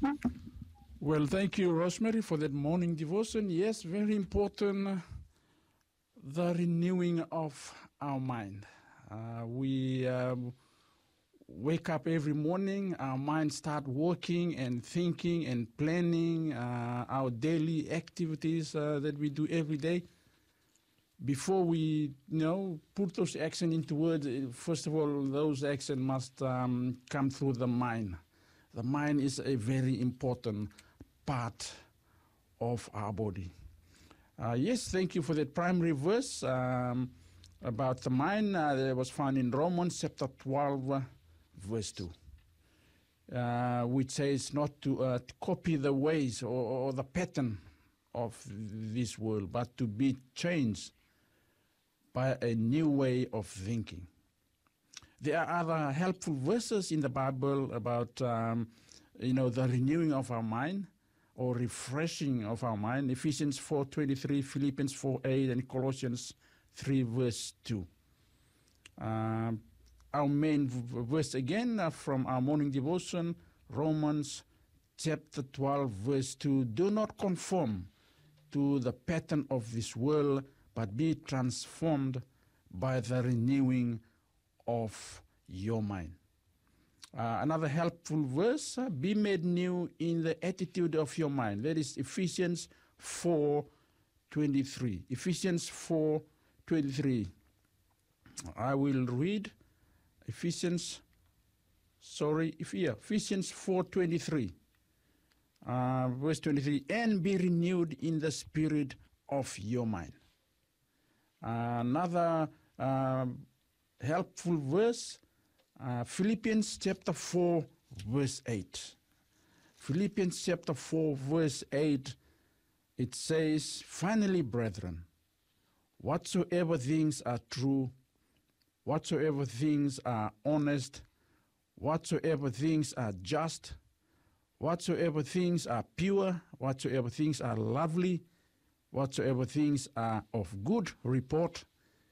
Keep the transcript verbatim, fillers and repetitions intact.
Well, thank you, Rosemary, for that morning devotion. Yes, very important, uh, the renewing of our mind. Uh, we um, wake up every morning, our minds start working and thinking and planning uh, our daily activities uh, that we do every day. Before we you know, put those actions into words, first of all, those actions must um, come through the mind. The mind is a very important part of our body. Uh, yes, thank you for that primary verse um, about the mind uh, that was found in Romans chapter twelve, uh, verse two, uh, which says not to, uh, to copy the ways or, or the pattern of this world, but to be changed by a new way of thinking. There are other helpful verses in the Bible about, um, you know, the renewing of our mind or refreshing of our mind. Ephesians four twenty-three, Philippians four eight, and Colossians three verse two. Um, our main v- verse again uh, from our morning devotion, Romans chapter twelve verse two. Do not conform to the pattern of this world, but be transformed by the renewing of your mind. Uh, another helpful verse, uh, be made new in the attitude of your mind. That is Ephesians four twenty-three. Ephesians four twenty-three. I will read Ephesians, sorry, if, yeah, Ephesians four twenty-three. Uh, verse twenty-three, and be renewed in the spirit of your mind. Uh, another uh, helpful verse, uh, Philippians chapter four, verse eight. Philippians chapter four, verse eight, it says, finally, brethren, whatsoever things are true, whatsoever things are honest, whatsoever things are just, whatsoever things are pure, whatsoever things are lovely, whatsoever things are of good report,